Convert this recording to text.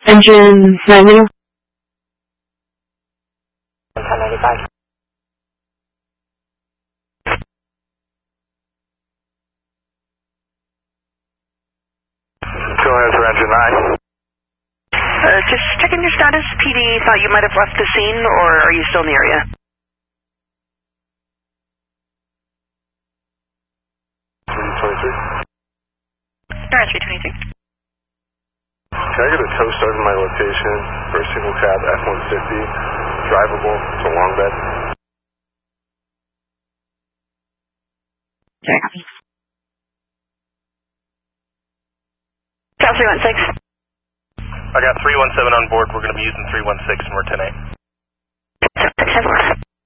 Engine 90. 1095. Go ahead for engine 9. Just checking your status. PD thought you might have left the scene, or are you still in the area? Star 323. Can I get a tow start in my location for a single cab F-150, drivable to long bed? Okay. Cal 316. I got 317 on board. We're going to be using 316 and we're 10-8.